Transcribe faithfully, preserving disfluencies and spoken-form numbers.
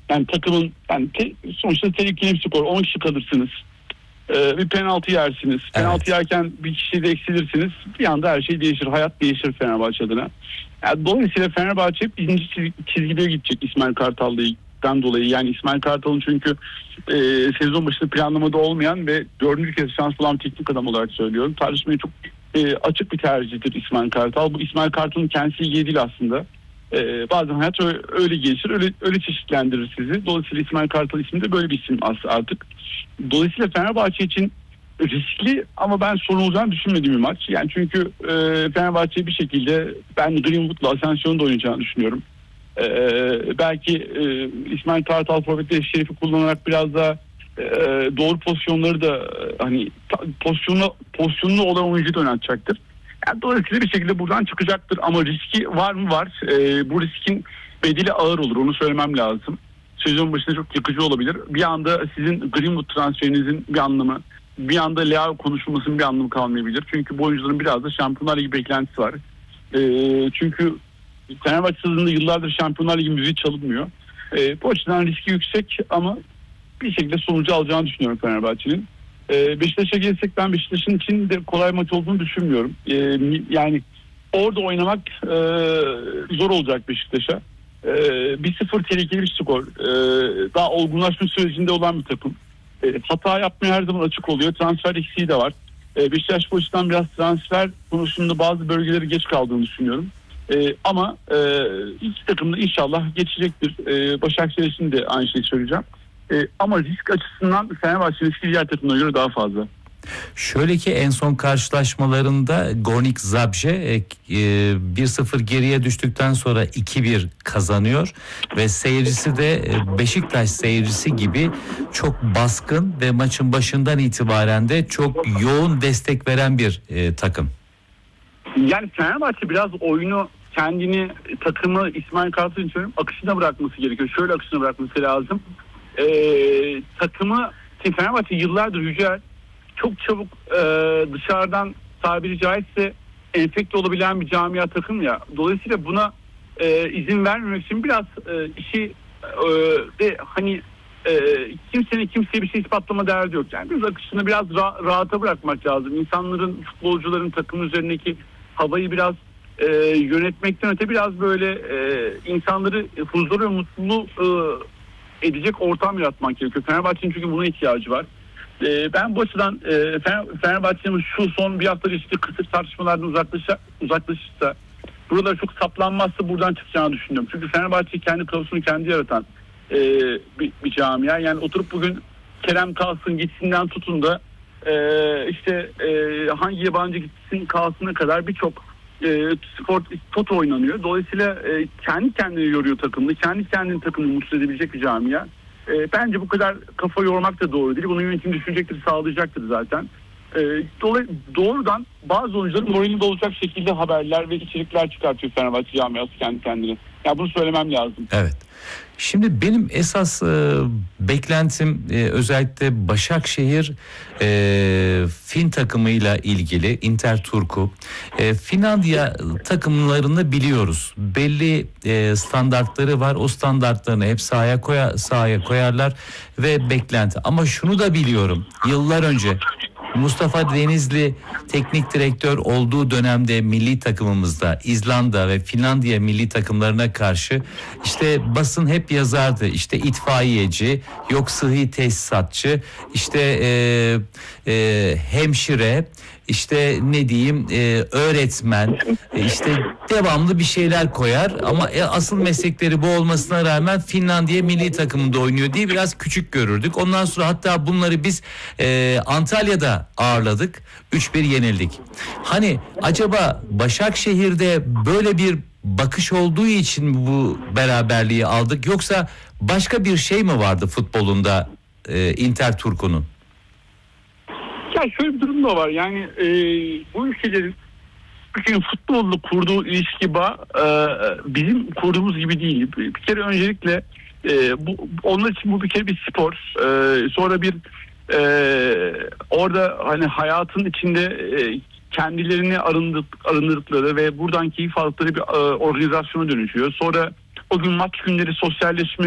Yani takımın yani te, sonuçta tehlikeli bir skor. on kişi kalırsınız. Ee, bir penaltı yersiniz. Evet. Penaltı yerken bir kişiyi de eksilirsiniz. Bir anda her şey değişir. Hayat değişir Fenerbahçe adına. Yani dolayısıyla Fenerbahçe hep birinci çizgide gidecek İsmail Kartal'dan dolayı. Yani İsmail Kartal'ın çünkü e, sezon başında planlamada olmayan ve dördüncü kez şans bulan teknik adam olarak söylüyorum. Tartışmaya çok e, açık bir tercihtir İsmail Kartal. Bu İsmail Kartal'ın kendisi ilgili değil aslında. Ee, bazen hayat öyle, öyle gelişir, öyle, öyle çeşitlendirir sizi. Dolayısıyla İsmail Kartal ismi de böyle bir isim artık. Dolayısıyla Fenerbahçe için riskli ama ben sorun olacağını düşünmediğim bir maç. Yani çünkü e, Fenerbahçe bir şekilde ben Greenwood'la Asensio'nun da oynayacağını düşünüyorum. E, belki e, İsmail Kartal forvet Şerif'i kullanarak biraz daha e, doğru pozisyonları da e, hani pozisyonlu, pozisyonlu olan oyuncuyu da oynatacaktır. Yani dolayısıyla bir şekilde buradan çıkacaktır ama riski var mı? Var. Ee, bu riskin bedeli ağır olur. Onu söylemem lazım. Sezon başında çok yıkıcı olabilir. Bir anda sizin Greenwood transferinizin bir anlamı, bir anda Leao konuşulmasının bir anlamı kalmayabilir. Çünkü bu oyuncuların biraz da Şampiyonlar Ligi beklentisi var. Ee, çünkü Fenerbahçe stadında yıllardır Şampiyonlar Ligi müziği çalınmıyor. Ee, bu açıdan riski yüksek ama bir şekilde sonucu alacağını düşünüyorum Fenerbahçe'nin. Ee, Beşiktaş'a gelsek ben Beşiktaş'ın için de kolay maç olduğunu düşünmüyorum. Ee, yani orada oynamak e, zor olacak Beşiktaş'a. Ee, bir sıfır tehlikeli bir skor. Ee, daha olgunlaşma sürecinde olan bir takım. Ee, hata yapmaya her zaman açık oluyor. Transfer eksiği de var. Ee, Beşiktaş bu açıdan biraz transfer konusunda bazı bölgeleri geç kaldığını düşünüyorum. Ee, ama e, iki takım da inşallah geçecektir. Ee, Başakşehir için de aynı şeyi söyleyeceğim. Ee, ama risk açısından Fenerbahçe riski diğer takımlara göre daha fazla. Şöyle ki en son karşılaşmalarında Gornik Zabrze e, bir sıfır geriye düştükten sonra iki bir kazanıyor ve seyircisi de Beşiktaş seyircisi gibi çok baskın ve maçın başından itibaren de çok yoğun destek veren bir e, takım. Yani Fenerbahçe biraz oyunu kendini takımı İsmail Kartal'ın söylüyorum akışına bırakması gerekiyor. Şöyle akışına bırakması lazım. Ee, takımı Fenerbahçe yıllardır Yücel çok çabuk e, dışarıdan tabiri caizse enfekte olabilen bir camia takım ya. Dolayısıyla buna e, izin vermemek için biraz e, işi e, de hani e, kimsenin kimseye bir şey ispatlama derdi yok. Yani biraz akışını biraz ra- rahata bırakmak lazım. İnsanların, futbolcuların takım üzerindeki havayı biraz e, yönetmekten öte biraz böyle e, insanları huzur ve mutluluğu e, edecek ortam yaratmak gerekiyor. Fenerbahçe'nin çünkü buna ihtiyacı var. Ee, ben bu açıdan e, Fenerbahçe'nin şu son bir hafta işte kısır tartışmalardan uzaklaşa, uzaklaşırsa, buralar çok saplanmazsa buradan çıkacağını düşünüyorum. Çünkü Fenerbahçe kendi kaosunu kendi yaratan e, bir, bir camia. Yani oturup bugün Kerem kalsın gitsin'den tutun da e, işte e, hangi yabancı gitsin kalsına kadar birçok e, spor toto oynanıyor. Dolayısıyla e, kendi kendini yoruyor takımını, kendi kendini takımını mutsuz edebilecek bir camia. E, bence bu kadar kafa yormak da doğru değil. Bunu yönetim düşünecektir, sağlayacaktır zaten. E, dolayı, doğrudan bazı oyuncuların moralini olacak şekilde haberler ve içerikler çıkartıyor Fenerbahçe camiası kendi kendine. Ya bunu söylemem lazım. Evet. Şimdi benim esas e, beklentim e, özellikle Başakşehir e, Fin takımıyla ilgili Inter Turku. E, Finlandiya takımlarını biliyoruz. Belli e, standartları var. O standartlarını hep sahaya, koya, sahaya koyarlar ve beklenti. Ama şunu da biliyorum. Yıllar önce Mustafa Denizli teknik direktör olduğu dönemde milli takımımızda İzlanda ve Finlandiya milli takımlarına karşı işte basın hep yazardı. İşte itfaiyeci, yok sıhhi tesisatçı, işte e, e, hemşire, işte ne diyeyim e, öğretmen, e, işte devamlı bir şeyler koyar ama e, asıl meslekleri bu olmasına rağmen Finlandiya milli takımında oynuyor diye biraz küçük görürdük. Ondan sonra hatta bunları biz e, Antalya'da ağırladık, üç bir yenildik. Hani acaba Başakşehir'de böyle bir bakış olduğu için mi bu beraberliği aldık, yoksa başka bir şey mi vardı futbolunda e, Inter Turku'nun? Ya şöyle bir durum da var. Yani e, bu ülkelerin ülkenin futbolla kurduğu ilişki bağ e, bizim kurduğumuz gibi değil. Bir kere öncelikle e, bu onlar için bu bir kere bir spor. E, sonra bir e, orada hani hayatın içinde e, kendilerini arındık, arındırdıkları ve buradan keyif aldıkları bir e, organizasyona dönüşüyor. Sonra o gün maç günleri sosyalleşme